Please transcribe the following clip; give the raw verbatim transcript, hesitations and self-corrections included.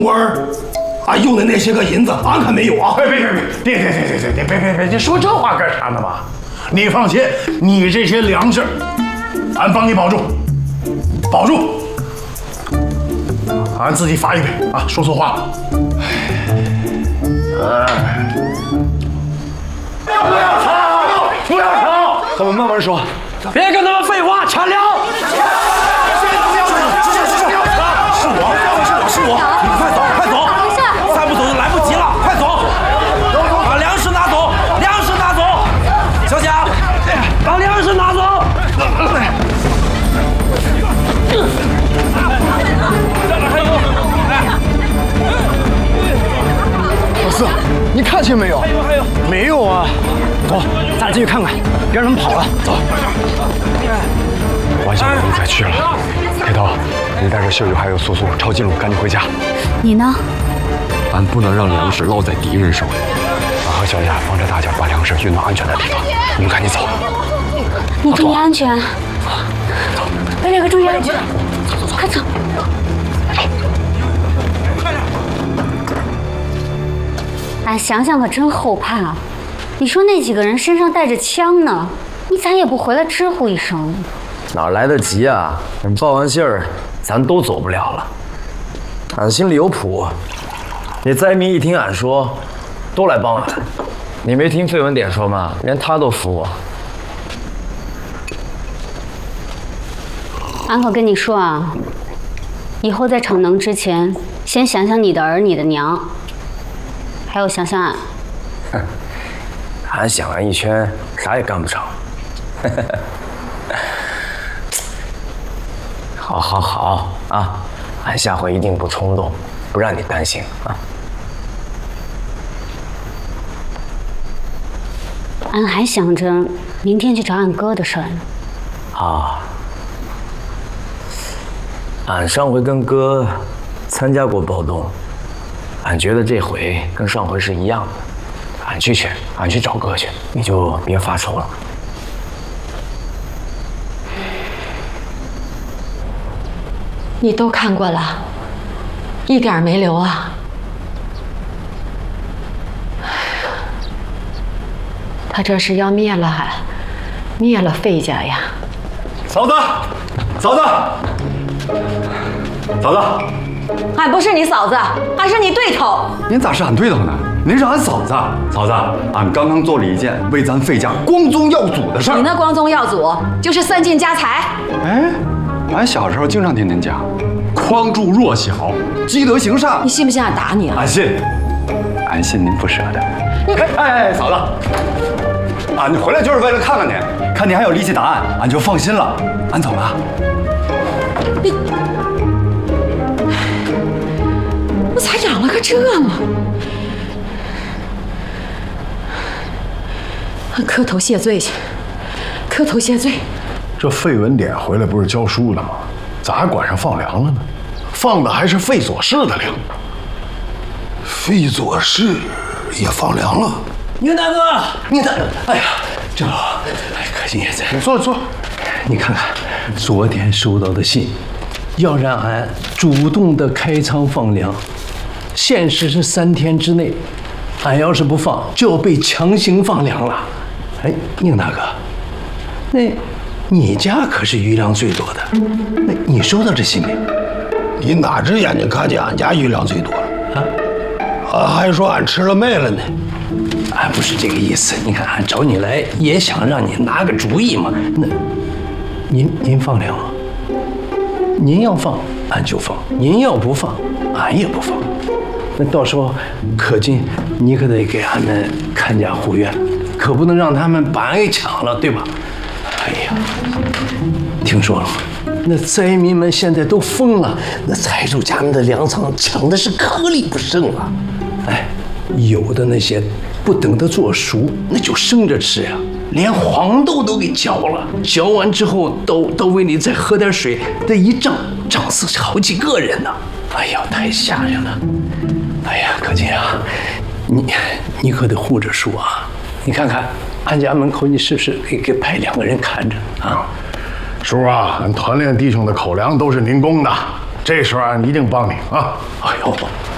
我儿，俺用的那些个银子，俺可没有啊！ 别别别别别别别别别别别别！你说这话干啥呢嘛？你放心，你这些粮食，俺帮你保住，保住。俺自己罚一杯啊！说错话了。哎，不要吵，不要吵， 咱们慢慢说， 别跟他们废话，抢粮！ 是我，是我，是我！你快走，快走！再不走就来不及了，快走！把粮食拿走，粮食拿走！小贾，把粮食拿走！ 老四，你看见没有？还有还有，没有啊！走，咱俩进去看看，别让他们跑了。走。 晚上不能再去了。铁头，你带着秀秀还有苏苏抄近路，赶紧回家。 你呢？ 俺不能让粮食落在敌人手里。俺和小雅帮着大家把粮食运到安全的地方。你们赶紧走。 你注意安全。 走。 大家可注意安全。走走走，快走。俺想想可真后怕。你说那几个人身上带着枪呢，你咋也不回来招呼一声？ 哪来得及啊！人报完信儿，咱都走不了了。俺心里有谱，那灾民一听俺说，都来帮俺。你没听费文典说吗？连他都服我。 俺可跟你说啊，以后在逞能之前，先想想你的儿、你的娘，还有想想俺。 哼，俺想俺一圈，啥也干不成。好，好，好啊！俺下回一定不冲动，不让你担心啊。 俺还想着明天去找俺哥的事儿呢。 啊，俺上回跟哥参加过暴动，俺觉得这回跟上回是一样的。俺去去，俺去找哥去，你就别发愁了。 你都看过了，一点没留啊！他这是要灭了还，灭了费家呀！ 嫂子，嫂子，嫂子， 俺不是你嫂子，俺是你对头。 您咋是俺对头呢？您是俺嫂子。嫂子，俺刚刚做了一件为咱费家光宗耀祖的事儿。 你那光宗耀祖就是散尽家财。 哎。俺小时候经常听您讲，匡助弱小，积德行善。 你信不信俺打你啊？ 俺信，俺信您不舍得。你哎哎，嫂子，俺回来就是为了看看您，看您还有力气答案，俺就放心了。俺走了。 你，我咋养了个这嘛？俺磕头谢罪去，磕头谢罪。 这费文典回来不是教书了吗？咋还管上放粮了呢？放的还是费左氏的粮。 费左氏也放粮了。 宁大哥，宁大哥，哎呀，正好，哎，可心也在。 你坐坐。 你看看，昨天收到的信，要让俺主动的开仓放粮，限时是三天之内，俺要是不放，就要被强行放粮了。哎，宁大哥，那。你家可是余粮最多的，那你收到这信没？ 你哪只眼睛看见俺家余粮最多了啊？俺还说俺吃了麦了呢。 俺不是这个意思，你看俺找你来也想让你拿个主意嘛。那您您放粮啊？您要放俺就放，您要不放俺也不放。那到时候可劲，你可得给俺们看家护院，可不能让他们把俺给抢了，对吧？哎呀，听说了吗？那灾民们现在都疯了，那财主家们的粮仓抢的是颗粒不剩啊！哎，有的那些不等它做熟，那就生着吃呀，连黄豆都给嚼了，嚼完之后到到胃里再喝点水，这一胀胀死好几个人呢！哎呀，太吓人了！哎呀，可劲啊，你你可得护着叔啊！你看看。俺家门口，你是不是给给派两个人看着啊？ 叔啊，俺团练弟兄的口粮都是您供的，这时候俺一定帮你啊！ 哎呦，